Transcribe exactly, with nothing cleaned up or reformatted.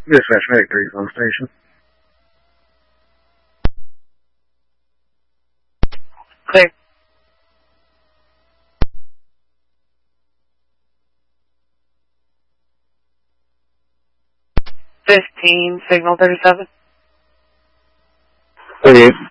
Dispatch Factories on station. Clear. Fifteen, signal thirty-seven. thirty-eight.